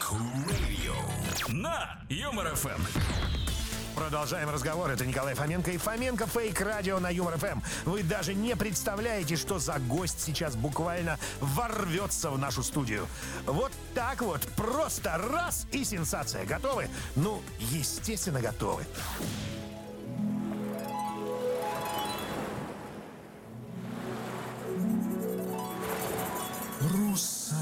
Radio на Юмор ФМ. Продолжаем разговор. Это Николай Фоменко и Фоменко Фейк Радио на Юмор ФМ. Вы даже не представляете, что за гость сейчас буквально ворвется в нашу студию. Вот так вот, просто раз и сенсация. Готовы? Ну, естественно, готовы. Русалка.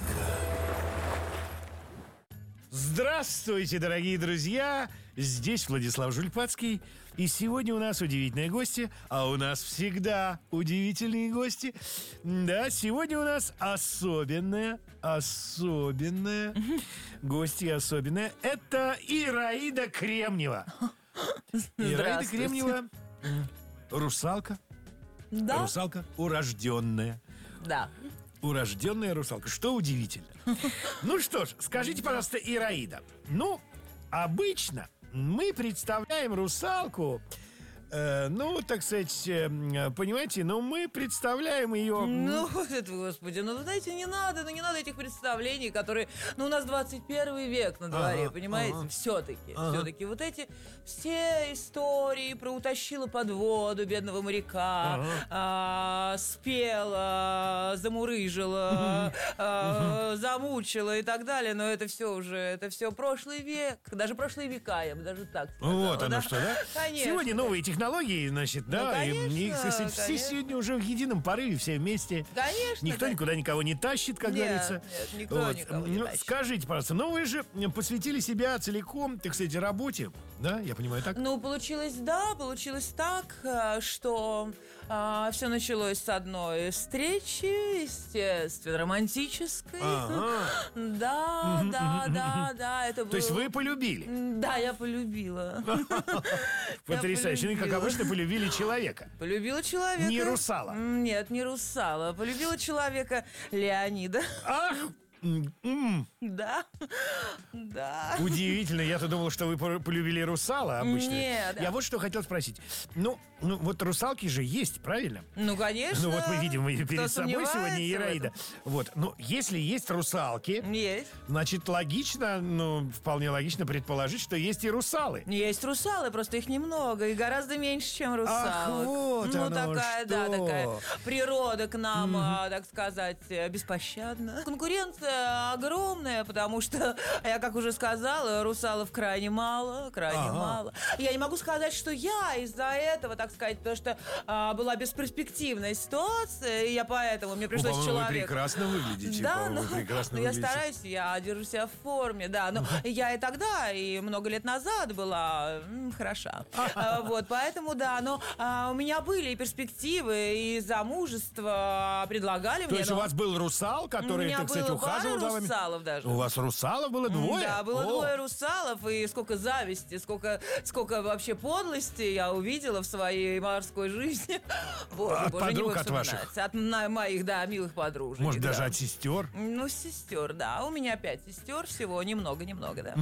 Здравствуйте, дорогие друзья! Здесь Владислав Жульпацкий. И сегодня у нас удивительные гости. А у нас всегда удивительные гости. Да, сегодня у нас особенная гостья особенная. Это Ираида Кремнева. Ираида Кремнева русалка. Да. Русалка урожденная. Да. Урожденная русалка. Что удивительно. Ну что ж, скажите, пожалуйста, Ираида. Ну, обычно мы представляем русалку, так сказать, понимаете, мы представляем ее... Ну, это, господи, вы знаете, не надо этих представлений, которые... у нас 21 век на дворе, понимаете? Все-таки вот эти все истории про утащила под воду бедного моряка, спела, замурыжила, замучила и так далее, но это все прошлый век, даже прошлые века, я бы даже так сказала. Вот оно что, да? Конечно. Сегодня новые технологии, значит, да, конечно, и, кстати, все конечно. сегодня уже в едином порыве, все вместе. Конечно. Никто никуда никого не тащит, как говорится. Нет, никто никого не тащит. Скажите, пожалуйста, вы же посвятили себя целиком, так сказать, работе, да? Я понимаю, так? Получилось так, что все началось с одной встречи, естественно, романтической. Да, это было... То есть вы полюбили? Да, я полюбила. Потрясающе. Ну и, как обычно, полюбили человека. Полюбила человека. Не русала? Нет, не русала. Полюбила человека Леонида. Ах! Да. Удивительно, я-то думал, что вы полюбили русала обычно. Нет. Я вот что хотел спросить. Вот русалки же есть, правильно? Конечно. Вот мы видим перед собой сегодня Ираида. Вот, если есть русалки, есть. значит, логично, вполне логично предположить, что есть и русалы. Есть русалы, просто их немного и гораздо меньше, чем русалок. Ах, вот оно такая, что. такая природа к нам, так сказать, беспощадна. Конкуренция огромная, потому что, я как уже сказала, русалов крайне мало. Я не могу сказать, что я из-за этого, так сказать, потому что была бесперспективная ситуация, и я поэтому, мне пришлось человек... Вы прекрасно выглядите. Да, я стараюсь, я держу себя в форме, да, но я и тогда, и много лет назад была хороша. Вот, поэтому, да, но у меня были и перспективы, и замужество предлагали мне. То есть у вас был русал, который, так сказать, ухаживал за вами? Русалов даже. У вас русалов было двое? Да, было двое русалов, и сколько зависти, сколько вообще подлости я увидела в своей морской жизни. От подруг от ваших? От моих, да, милых подружек. Может, даже от сестер? Сестер, да. У меня 5 сестер всего, немного, да.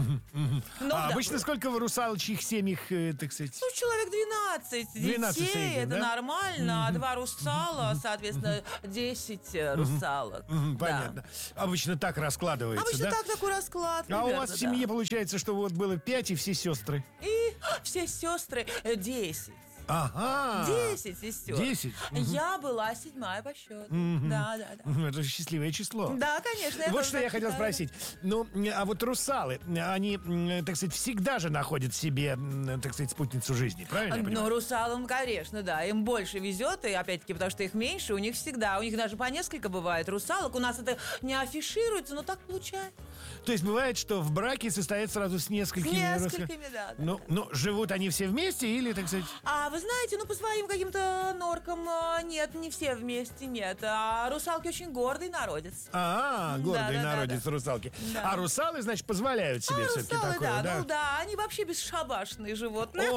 Обычно сколько в русалочьих семьях, так сказать? Человек 12 детей, это да? Нормально, а 2 русала, соответственно, 10 русалок. Понятно. Обычно так раскладывается, Обычно да? такой расклад. А у вас в семье получается, что вот было 5 и все сестры? И все сестры 10. Ага. 10 сестер. 10? Я была 7-я по счету. Да. Это же счастливое число. Да, конечно. Вот что я хотел спросить. А вот русалы, они, так сказать, всегда же находят себе, так сказать, спутницу жизни, правильно я понимаю? Русалам, конечно, да. Им больше везет, и опять-таки, потому что их меньше, у них всегда. У них даже по несколько бывает русалок. У нас это не афишируется, но так получается. То есть бывает, что в браке состоят сразу с несколькими... Да. Ну, живут они все вместе или, так сказать... Вы знаете, по своим каким-то норкам нет, не все вместе, нет. А русалки очень гордый народец. Гордый народец русалки. Да. А русалы, значит, позволяют себе все-таки русалы, такое, да? Они вообще бесшабашные животные.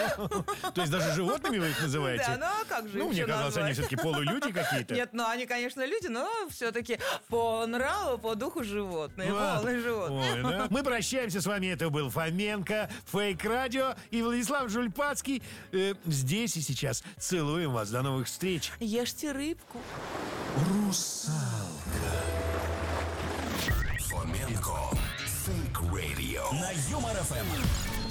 То есть даже животными вы их называете? Да, а как же мне казалось, они все-таки полулюди какие-то. Нет, они, конечно, люди, но все-таки по нраву, по духу животные, полные животные. Ой, да. Мы прощаемся с вами, это был Фоменко, Фейк Радио и Владислав Жульпацкий. Здесь и сейчас. Целуем вас. До новых встреч. Ешьте рыбку. Русалка. Фоменко Radio на Юмор ФМ.